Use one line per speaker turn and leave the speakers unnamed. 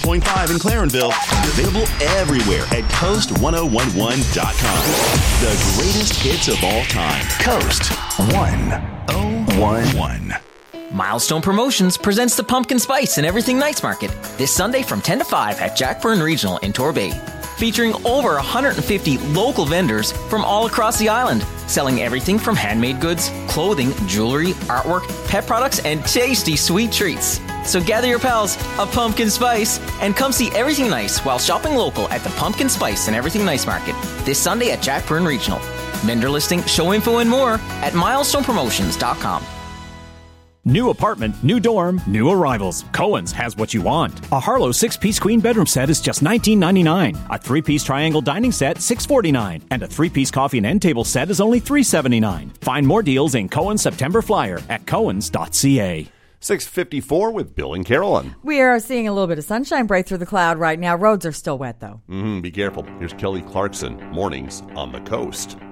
101.5 in Clarenville, and available everywhere at Coast1011.com. The greatest hits of all time. Coast 1011.
Milestone Promotions presents the Pumpkin Spice and Everything Nights Market this Sunday from 10 to 5 at Jackburn Regional in Torbay. Featuring over 150 local vendors from all across the island, selling everything from handmade goods, clothing, jewelry, artwork, pet products, and tasty sweet treats. So gather your pals, a pumpkin spice, and come see everything nice while shopping local at the Pumpkin Spice and Everything Nice Market this Sunday at Jackburn Regional. Vendor listing, show info, and more at milestonepromotions.com.
New apartment, new dorm, new arrivals. Cohen's has what you want. A Harlow 6-piece queen bedroom set is just $19.99. A 3-piece triangle dining set, $6.49. And a 3-piece coffee and end table set is only $3.79. Find more deals in Cohen's September Flyer at cohens.ca.
6:54 with Bill and Carolyn.
We are seeing a little bit of sunshine break through the cloud right now. Roads are still wet, though.
Be careful. Here's Kelly Clarkson. Mornings on the Coast.